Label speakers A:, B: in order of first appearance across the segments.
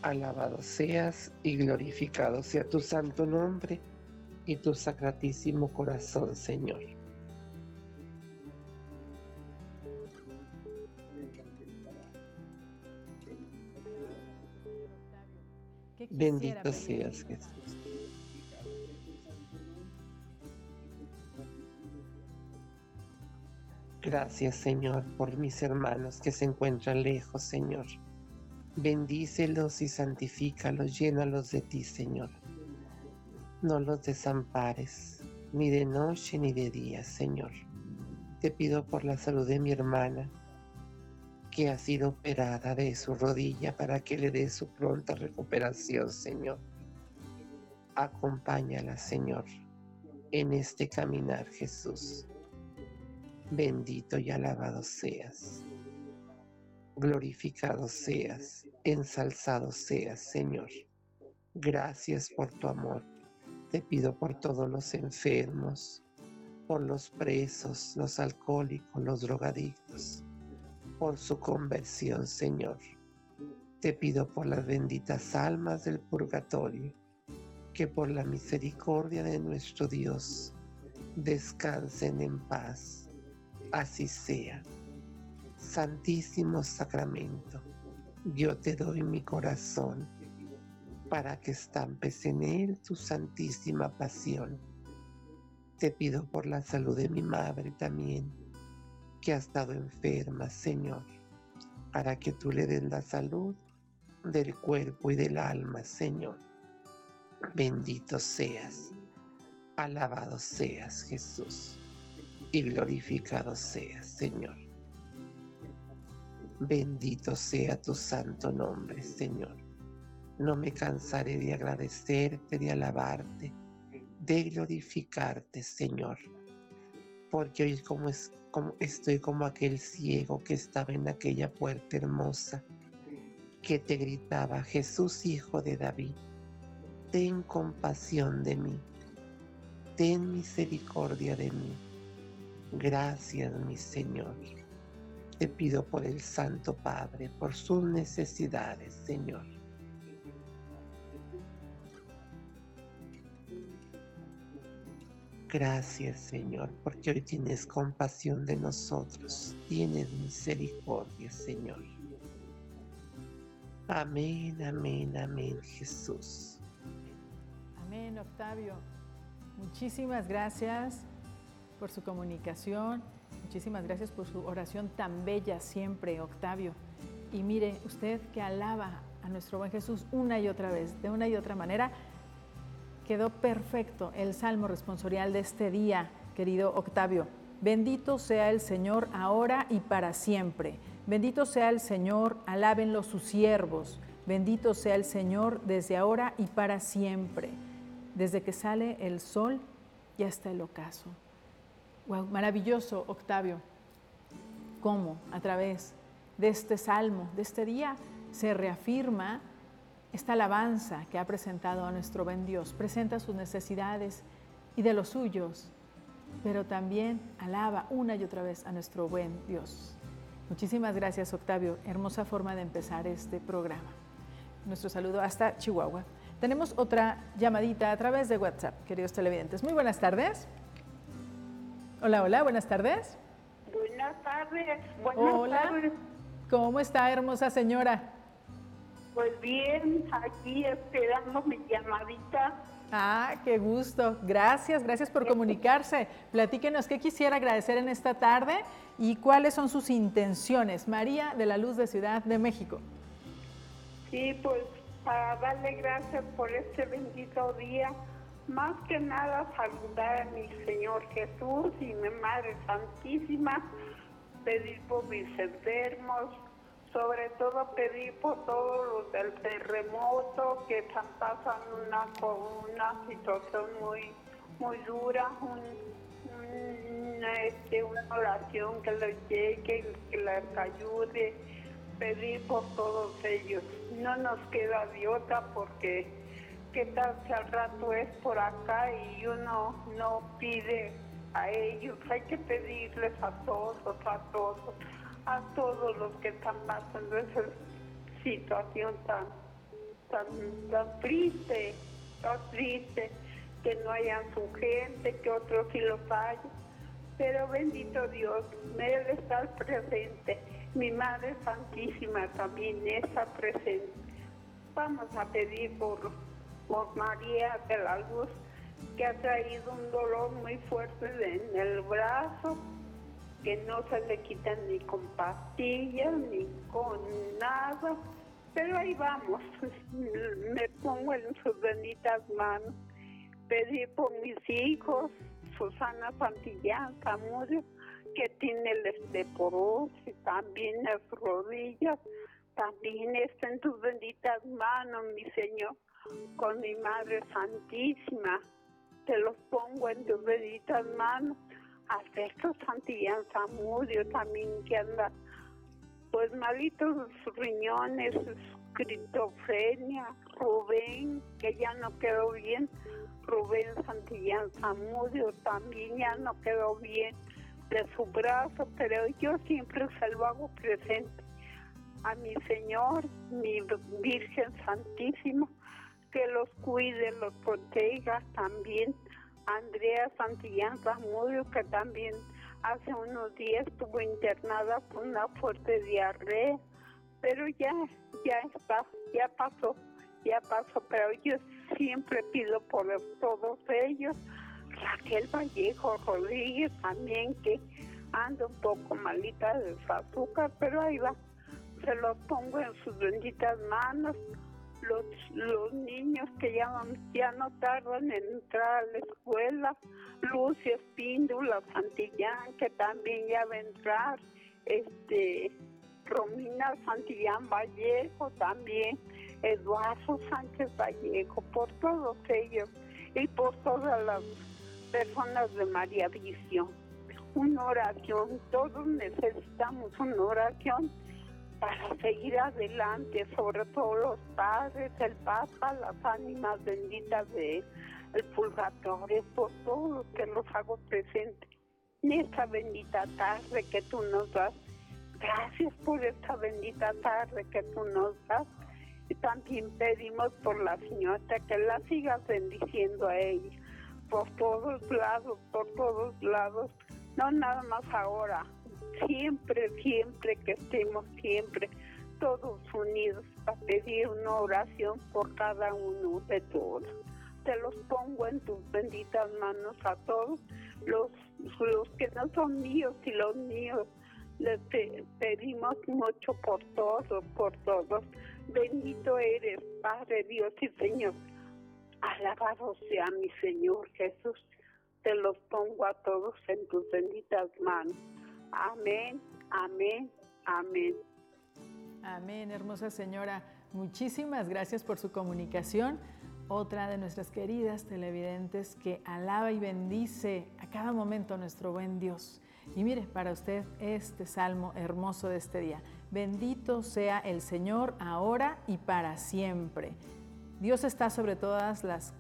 A: Alabado seas y glorificado sea tu santo nombre y tu sacratísimo corazón, Señor. Bendito seas, Jesús. Gracias, Señor, por mis hermanos que se encuentran lejos, Señor. Bendícelos y santifícalos, llénalos de ti, Señor. No los desampares, ni de noche ni de día, Señor. Te pido por la salud de mi hermana, que ha sido operada de su rodilla, para que le dé su pronta recuperación, Señor. Acompáñala, Señor, en este caminar, Jesús. Bendito y alabado seas. Glorificado seas, ensalzado seas, Señor. Gracias por tu amor. Te pido por todos los enfermos, por los presos, los alcohólicos, los drogadictos, por su conversión, Señor. Te pido por las benditas almas del purgatorio, que por la misericordia de nuestro Dios descansen en paz. Así sea. Santísimo Sacramento, yo te doy mi corazón, para que estampes en él tu santísima pasión. Te pido por la salud de mi madre también, que ha estado enferma, Señor, para que tú le des la salud del cuerpo y del alma, Señor. Bendito seas, alabado seas, Jesús, y glorificado seas, Señor. Bendito sea tu santo nombre, Señor. No me cansaré de agradecerte, de alabarte, de glorificarte, Señor, porque hoy estoy como aquel ciego que estaba en aquella puerta hermosa, que te gritaba: Jesús, hijo de David, ten compasión de mí, ten misericordia de mí. Gracias, mi Señor. Te pido por el Santo Padre, por sus necesidades, Señor. Gracias, Señor, porque hoy tienes compasión de nosotros, tienes misericordia, Señor. Amén, amén, amén, Jesús.
B: Amén, Octavio. Muchísimas gracias por su comunicación, muchísimas gracias por su oración tan bella siempre, Octavio. Y mire, usted que alaba a nuestro buen Jesús una y otra vez, de una y otra manera, quedó perfecto el salmo responsorial de este día, querido Octavio. Bendito sea el Señor ahora y para siempre. Bendito sea el Señor, alábenlo sus siervos. Bendito sea el Señor desde ahora y para siempre. Desde que sale el sol y hasta el ocaso. Wow, maravilloso, Octavio. Cómo a través de este salmo, de este día, se reafirma esta alabanza que ha presentado a nuestro buen Dios. Presenta sus necesidades y de los suyos, pero también alaba una y otra vez a nuestro buen Dios. Muchísimas gracias, Octavio. Hermosa forma de empezar este programa. Nuestro saludo hasta Chihuahua. Tenemos otra llamadita a través de WhatsApp, queridos televidentes. Muy buenas tardes. Hola, hola, buenas tardes.
C: Buenas tardes.
B: Hola.
C: Tardes.
B: ¿Cómo está, hermosa señora?
C: Pues bien, aquí esperando mi llamadita.
B: Ah, qué gusto. Gracias, gracias por comunicarse. Platíquenos qué quisiera agradecer en esta tarde y cuáles son sus intenciones. María de la Luz de Ciudad de México.
C: Sí, pues para darle gracias por este bendito día. Más que nada saludar a mi Señor Jesús y mi Madre Santísima, pedir por mis enfermos, sobre todo pedir por todos los del terremoto que están pasando una situación muy dura, una oración que les llegue, que les ayude, pedir por todos ellos. No nos queda de otra porque qué tal si al rato es por acá y uno no pide a ellos. Hay que pedirles a todos los que están pasando esa situación tan triste, que no hayan su gente, que otros sí los haya. Pero bendito Dios, Él está presente. Mi Madre Santísima también está presente. Vamos a pedir por María de la Luz, que ha traído un dolor muy fuerte en el brazo, que no se le quita ni con pastillas, ni con nada. Pero ahí vamos, me pongo en sus benditas manos. Pedir por mis hijos, Susana Santillán Zamudio, que tiene el osteoporosis, también las rodillas, también está en tus benditas manos, mi Señor, con mi Madre Santísima, te los pongo en tus benditas manos. Alberto Santillán Zamudio también, que anda pues malitos sus riñones, esquizofrenia. Rubén, que ya no quedó bien, Rubén Santillán Zamudio también ya no quedó bien de su brazo, pero yo siempre se lo hago presente a mi Señor, mi Virgen Santísima, que los cuide, los proteja. También Andrea Santillán Zamudio, que también hace unos días estuvo internada con una fuerte diarrea, pero ya está, ya pasó, pero yo siempre pido por todos ellos. Raquel Vallejo Rodríguez también, que anda un poco malita de su azúcar, pero ahí va, se los pongo en sus benditas manos. Los niños que ya no tardan en entrar a la escuela, Lucia Espíndola Santillán, que también ya va a entrar, Romina Santillán Vallejo también, Eduardo Sánchez Vallejo, por todos ellos y por todas las personas de María Visión. Una oración, todos necesitamos una oración para seguir adelante, sobre todo los padres, el Papa, las ánimas benditas del purgatorio, por todos los que los hago presente en esta bendita tarde que tú nos das. Gracias por esta bendita tarde que tú nos das. Y también pedimos por la señorita, que la sigas bendiciendo a ella, por todos lados, no nada más ahora, siempre que estemos siempre todos unidos para pedir una oración por cada uno de todos. Te los pongo en tus benditas manos a todos, los que no son míos y los míos. Les pedimos mucho por todos. Bendito eres, Padre Dios y Señor. Alabado sea mi Señor Jesús. Te los pongo a todos en tus benditas manos. Amén, amén, amén.
B: Amén, hermosa señora. Muchísimas gracias por su comunicación. Otra de nuestras queridas televidentes que alaba y bendice a cada momento a nuestro buen Dios. Y mire, para usted este salmo hermoso de este día. Bendito sea el Señor ahora y para siempre. Dios está sobre todas las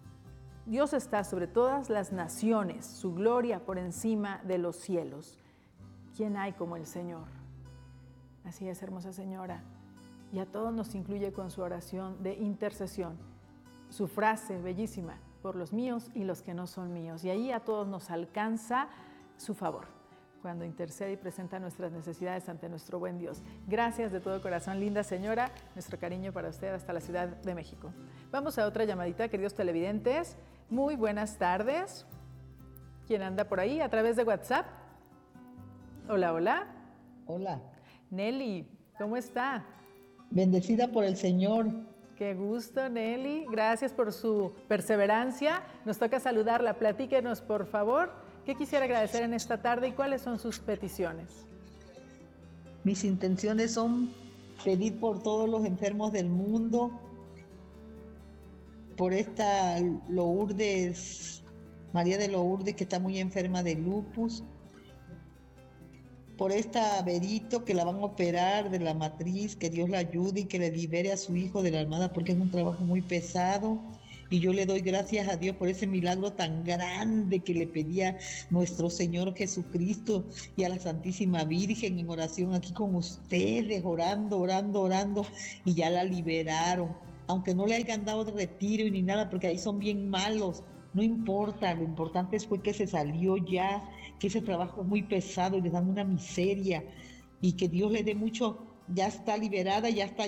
B: naciones, su gloria por encima de los cielos. ¿Quién hay como el Señor? Así es, hermosa señora. Y a todos nos incluye con su oración de intercesión. Su frase bellísima, por los míos y los que no son míos. Y ahí a todos nos alcanza su favor, cuando intercede y presenta nuestras necesidades ante nuestro buen Dios. Gracias de todo corazón, linda señora. Nuestro cariño para usted hasta la Ciudad de México. Vamos a otra llamadita, queridos televidentes. Muy buenas tardes. ¿Quién anda por ahí a través de WhatsApp? Hola, hola.
D: Hola.
B: Nelly, ¿cómo está?
D: Bendecida por el Señor.
B: Qué gusto, Nelly. Gracias por su perseverancia. Nos toca saludarla. Platíquenos, por favor, ¿qué quisiera agradecer en esta tarde y cuáles son sus peticiones?
D: Mis intenciones son pedir por todos los enfermos del mundo, por esta Lourdes, María de Lourdes, que está muy enferma de lupus, por esta Berito, que la van a operar de la matriz, que Dios la ayude y que le libere a su hijo de la almada, porque es un trabajo muy pesado. Y yo le doy gracias a Dios por ese milagro tan grande que le pedía nuestro Señor Jesucristo, y a la Santísima Virgen en oración aquí con ustedes, orando, y ya la liberaron. aunque no le hayan dado de retiro y ni nada, porque ahí son bien malos. No importa, lo importante fue que se salió ya, que ese trabajo es muy pesado y les dan una miseria y que Dios le dé mucho, ya está liberada, ya está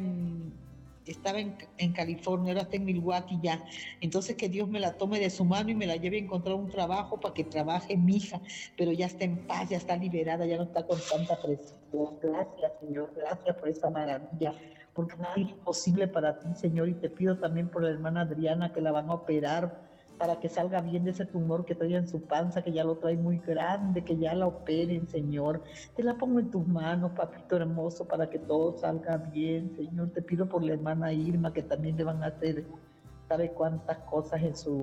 D: estaba en California, ahora está en Milwaukee ya. Entonces que Dios me la tome de su mano y me la lleve a encontrar un trabajo para que trabaje mi hija, pero ya está en paz, ya está liberada, ya no está con tanta presión. Gracias, Señor, gracias por esa maravilla, porque nada es imposible para ti, Señor, y te pido también por la hermana Adriana que la van a operar para que salga bien de ese tumor que trae en su panza, que ya lo trae muy grande, que ya la operen, Señor. Te la pongo en tus manos, papito hermoso, para que todo salga bien, Señor. Te pido por la hermana Irma, que también le van a hacer, sabe cuántas cosas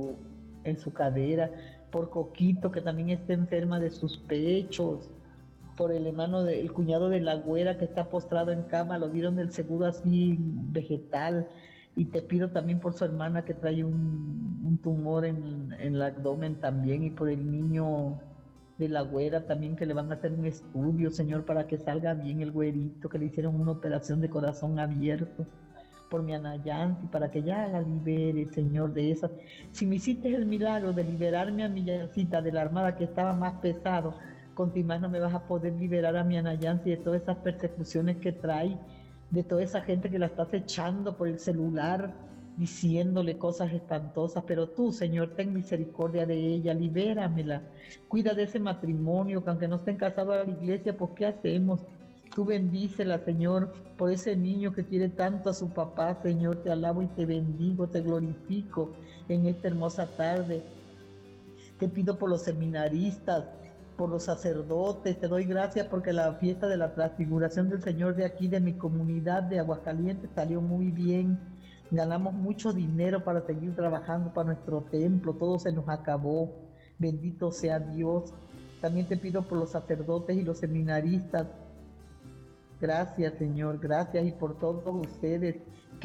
D: en su cadera, por Coquito, que también está enferma de sus pechos, por el el cuñado de la güera que está postrado en cama, lo dieron del seguro así vegetal. Y te pido también por su hermana que trae un tumor en el abdomen también, y por el niño de la güera también, que le van a hacer un estudio, Señor, para que salga bien el güerito, que le hicieron una operación de corazón abierto. Por mi Ana Yancy, para que ya la libere, Señor, de esas. Si me hiciste el milagro de liberarme a mi Yancita de la armada que estaba más pesado, con ti más no me vas a poder liberar a mi Ana Yancy de todas esas persecuciones que trae, de toda esa gente que la está acechando por el celular, diciéndole cosas espantosas. Pero tú, Señor, ten misericordia de ella, libéramela. Cuida de ese matrimonio, que aunque no estén casados a la iglesia, pues ¿qué hacemos? Tú bendícela, Señor, por ese niño que quiere tanto a su papá, Señor. Te alabo y te bendigo, te glorifico en esta hermosa tarde. Te pido por los seminaristas, por los sacerdotes, te doy gracias porque la fiesta de la transfiguración del Señor de aquí, de mi comunidad de Aguascalientes, salió muy bien. Ganamos mucho dinero para seguir trabajando para nuestro templo, todo se nos acabó. Bendito sea Dios. También te pido por los sacerdotes y los seminaristas. Gracias, Señor, gracias, y por todos ustedes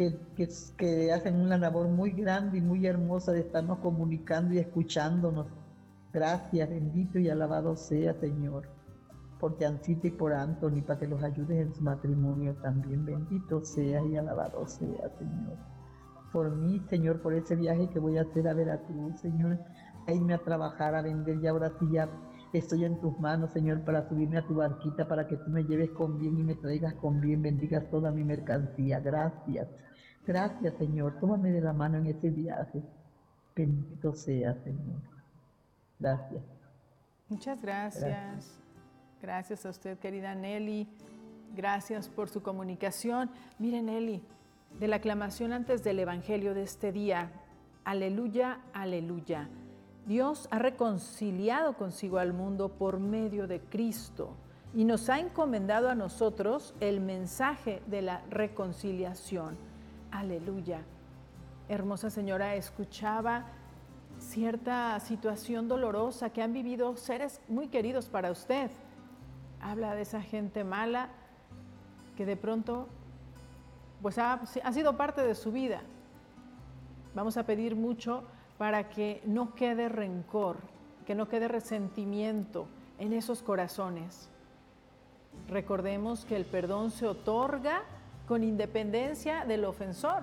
D: que hacen una labor muy grande y muy hermosa de estarnos comunicando y escuchándonos. Gracias, bendito y alabado sea, Señor, por Jancita y por Anthony, para que los ayudes en su matrimonio también. Bendito sea y alabado sea, Señor. Por mí, Señor, por ese viaje que voy a hacer a Veracruz, Señor, a irme a trabajar, a vender, y ahora sí ya estoy en tus manos, Señor, para subirme a tu barquita, para que tú me lleves con bien y me traigas con bien, bendigas toda mi mercancía. Gracias, gracias, Señor, tómame de la mano en ese viaje. Bendito sea, Señor. Gracias.
B: Muchas gracias. Gracias a usted, querida Nelly. Gracias por su comunicación. Mire, Nelly, de la aclamación antes del Evangelio de este día, aleluya, aleluya. Dios ha reconciliado consigo al mundo por medio de Cristo y nos ha encomendado a nosotros el mensaje de la reconciliación. Aleluya. Hermosa señora, escuchaba cierta situación dolorosa que han vivido seres muy queridos para usted. Habla de esa gente mala que de pronto pues ha sido parte de su vida. Vamos a pedir mucho para que no quede rencor, que no quede resentimiento en esos corazones. Recordemos que el perdón se otorga con independencia del ofensor,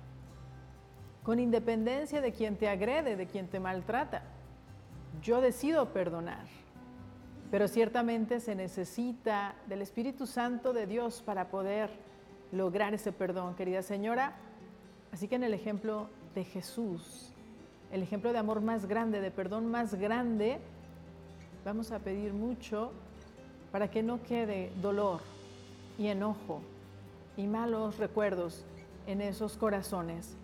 B: con independencia de quien te agrede, de quien te maltrata. Yo decido perdonar, pero ciertamente se necesita del Espíritu Santo de Dios para poder lograr ese perdón, querida señora. Así que en el ejemplo de Jesús, el ejemplo de amor más grande, de perdón más grande, vamos a pedir mucho para que no quede dolor y enojo y malos recuerdos en esos corazones.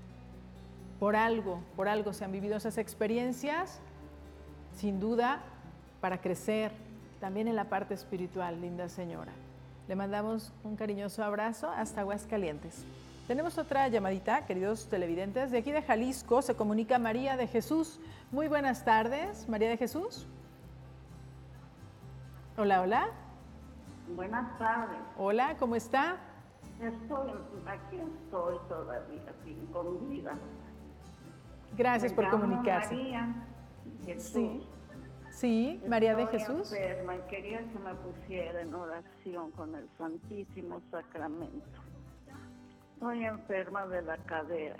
B: Por algo se han vivido esas experiencias, sin duda, para crecer también en la parte espiritual, linda señora. Le mandamos un cariñoso abrazo hasta Aguascalientes. Tenemos otra llamadita, queridos televidentes. De aquí de Jalisco se comunica María de Jesús. Muy buenas tardes, María de Jesús. Hola, hola.
C: Buenas tardes.
B: Hola, ¿cómo está?
C: Aquí estoy todavía con vida.
B: Gracias por comunicarse.
C: María Jesús.
B: Sí, sí, María de
C: Estoy
B: Jesús.
C: enferma y quería que me pusiera en oración con el Santísimo Sacramento.
E: Estoy enferma de la cadera.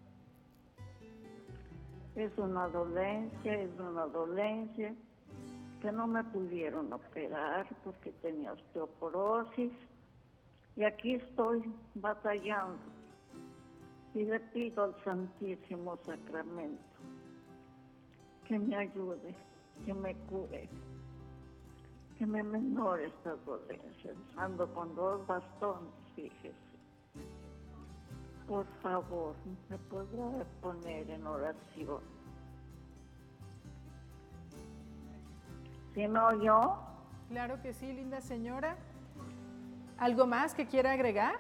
E: Es una dolencia que no me pudieron operar porque tenía osteoporosis. Y aquí estoy batallando. Y le pido al Santísimo Sacramento que me ayude, que me cure, que me menore estas dolencias. Ando con 2 bastones, fíjese. Por favor, ¿me podrá poner en oración? ¿Sí me oyó?
B: Claro que sí, linda señora. ¿Algo más que quiera agregar?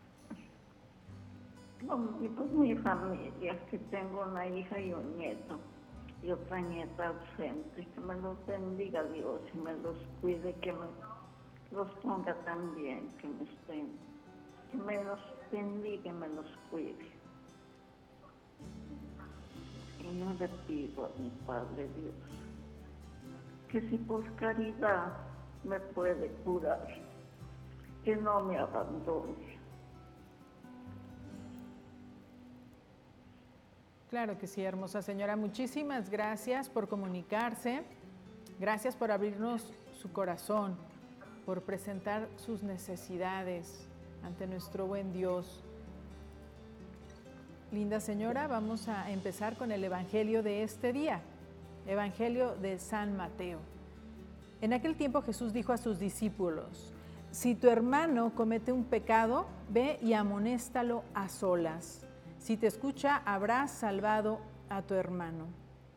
E: No, y pues mi familia, que tengo una hija y un nieto, y otra nieta ausente, que me los bendiga Dios y me los cuide, que me los ponga tan bien, que me los bendiga y me los cuide. Y yo le pido a mi Padre Dios que si por caridad me puede curar, que no me abandone.
B: Claro que sí, hermosa señora. Muchísimas gracias por comunicarse. Gracias por abrirnos su corazón, por presentar sus necesidades ante nuestro buen Dios. Linda señora, vamos a empezar con el Evangelio de este día. Evangelio de San Mateo. En aquel tiempo Jesús dijo a sus discípulos: si tu hermano comete un pecado, ve y amonéstalo a solas. Si te escucha, habrás salvado a tu hermano.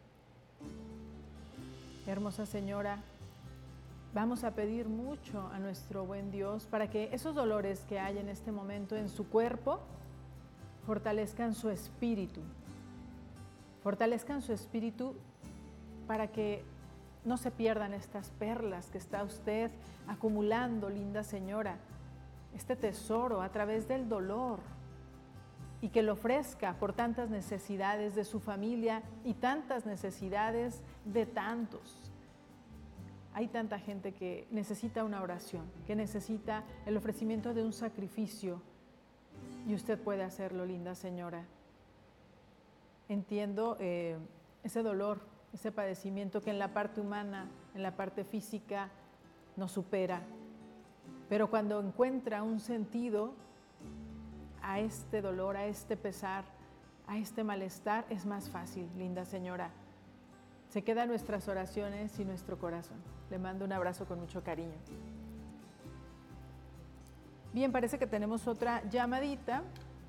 B: Hermosa señora, vamos a pedir mucho a nuestro buen Dios para que esos dolores que hay en este momento en su cuerpo fortalezcan su espíritu. Fortalezcan su espíritu para que no se pierdan estas perlas que está usted acumulando, linda señora, este tesoro a través del dolor, y que lo ofrezca por tantas necesidades de su familia y tantas necesidades de tantos. Hay tanta gente que necesita una oración, que necesita el ofrecimiento de un sacrificio, y usted puede hacerlo, linda señora. Entiendo ese dolor, ese padecimiento que en la parte humana, en la parte física, nos supera, pero cuando encuentra un sentido a este dolor, a este pesar, a este malestar, es más fácil, linda señora. Se quedan nuestras oraciones y nuestro corazón. Le mando un abrazo con mucho cariño. Bien, parece que tenemos otra llamadita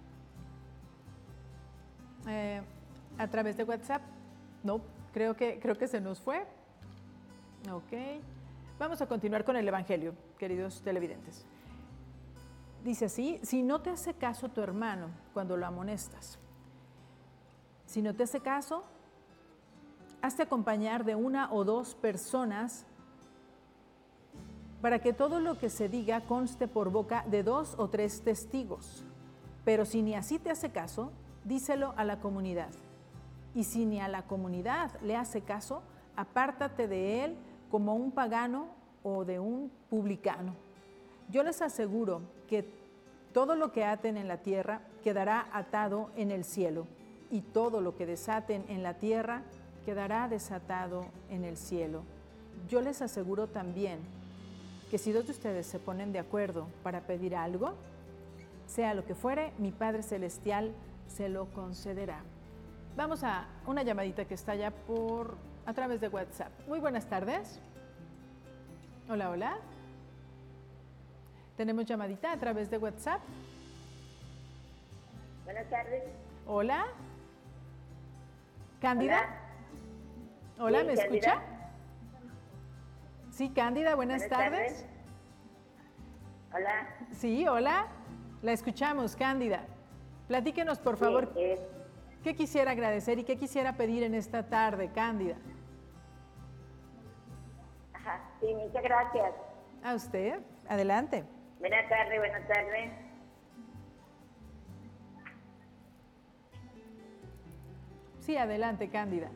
B: a través de WhatsApp. No, creo que se nos fue. Ok. Vamos a continuar con el Evangelio, queridos televidentes. Dice así: si no te hace caso tu hermano cuando lo amonestas, si no te hace caso, hazte acompañar de 1 o 2 personas para que todo lo que se diga conste por boca de 2 o 3 testigos. Pero si ni así te hace caso, díselo a la comunidad. Y si ni a la comunidad le hace caso, apártate de él como un pagano o de un publicano. Yo les aseguro que todo lo que aten en la tierra quedará atado en el cielo, y todo lo que desaten en la tierra quedará desatado en el cielo. Yo les aseguro también que si 2 de ustedes se ponen de acuerdo para pedir algo, sea lo que fuere, mi Padre Celestial se lo concederá. Vamos a una llamadita que está ya a través de WhatsApp. Muy buenas tardes. Hola, hola. Tenemos llamadita a través de WhatsApp.
F: Buenas tardes.
B: Hola. ¿Cándida? Hola,
F: Sí,
B: ¿me
F: Cándida.
B: escucha? Sí, Cándida, buenas tardes.
F: tardes. Hola.
B: Sí, hola. La escuchamos, Cándida. Platíquenos, por favor,
F: Sí,
B: ¿qué quisiera agradecer y qué quisiera pedir en esta tarde, Cándida?
F: ajá, sí, muchas gracias.
B: A usted, adelante.
F: Buenas tardes, buenas tardes.
B: Sí, adelante, Cándida.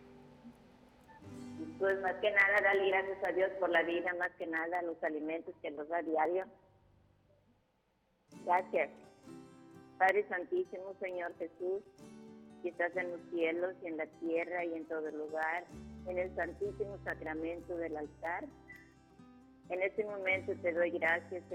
F: Pues más que nada, darle gracias a Dios por la vida, más que nada, los alimentos que nos da diario. Gracias. Padre Santísimo, Señor Jesús, que estás en los cielos y en la tierra y en todo lugar, en el santísimo sacramento del altar. En este momento te doy gracias,